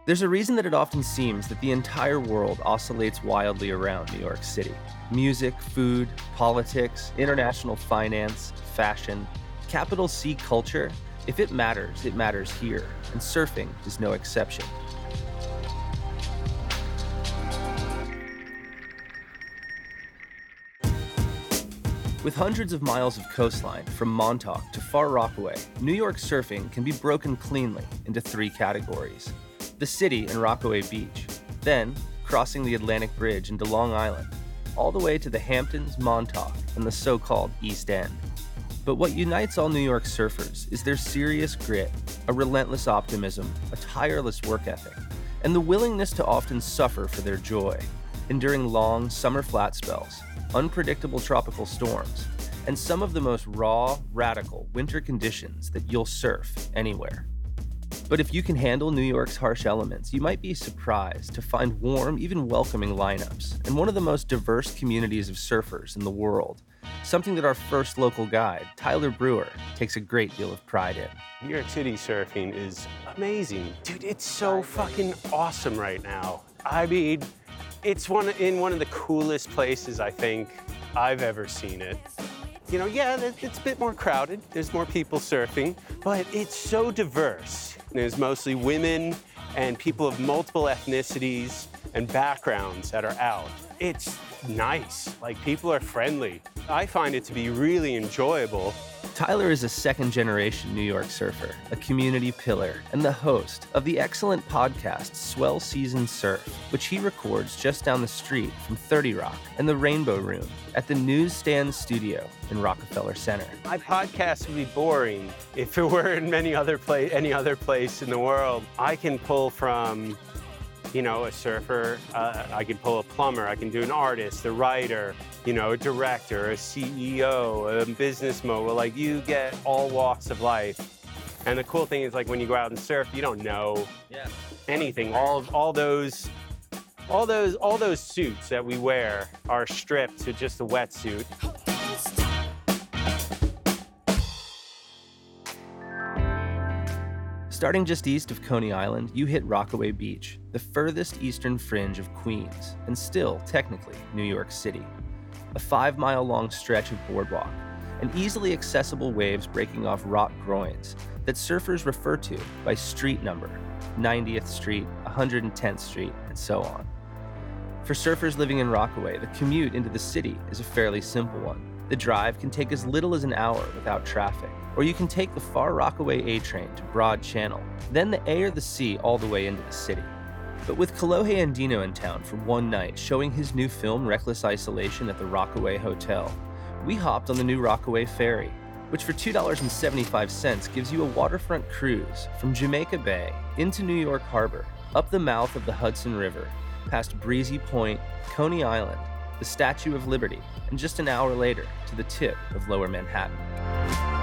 There's a reason that it often seems that the entire world oscillates wildly around New York City. Music, food, politics, international finance, fashion, capital C culture. If it matters here, and surfing is no exception. With hundreds of miles of coastline from Montauk to Far Rockaway, New York surfing can be broken cleanly into three categories. The city and Rockaway Beach, then crossing the Atlantic Bridge into Long Island, all the way to the Hamptons, Montauk, and the so-called East End. But what unites all New York surfers is their serious grit, a relentless optimism, a tireless work ethic, and the willingness to often suffer for their joy, enduring long summer flat spells, unpredictable tropical storms, and some of the most raw, radical winter conditions that you'll surf anywhere. But if you can handle New York's harsh elements, you might be surprised to find warm, even welcoming lineups, and one of the most diverse communities of surfers in the world, something that our first local guide, Tyler Brewer, takes a great deal of pride in. New York City surfing is amazing. Dude, it's so fucking awesome right now. I mean, it's in one of the coolest places I think I've ever seen it. You know, yeah, it's a bit more crowded. There's more people surfing, but it's so diverse. There's mostly women and people of multiple ethnicities and backgrounds that are out. It's nice. Like, people are friendly. I find it to be really enjoyable. Tyler is a second-generation New York surfer, a community pillar, and the host of the excellent podcast Swell Season Surf, which he records just down the street from 30 Rock and the Rainbow Room at the Newsstand Studio in Rockefeller Center. My podcast would be boring if it were in any other place in the world. I can pull from, you know, a surfer, I can pull a plumber, I can do an artist, a writer, you know, a director, a CEO, a business mogul. Like, you get all walks of life. And the cool thing is, like, when you go out and surf, you don't know anything. All those suits that we wear are stripped to just a wetsuit. Starting just east of Coney Island, you hit Rockaway Beach, the furthest eastern fringe of Queens, and still, technically, New York City. A 5-mile-long stretch of boardwalk, and easily accessible waves breaking off rock groins that surfers refer to by street number, 90th Street, 110th Street, and so on. For surfers living in Rockaway, the commute into the city is a fairly simple one. The drive can take as little as an hour without traffic, or you can take the Far Rockaway A train to Broad Channel, then the A or the C all the way into the city. But with Kolohe Andino in town for one night showing his new film Reckless Isolation at the Rockaway Hotel, we hopped on the new Rockaway Ferry, which for $2.75 gives you a waterfront cruise from Jamaica Bay into New York Harbor, up the mouth of the Hudson River, past Breezy Point, Coney Island, the Statue of Liberty, and just an hour later to the tip of Lower Manhattan.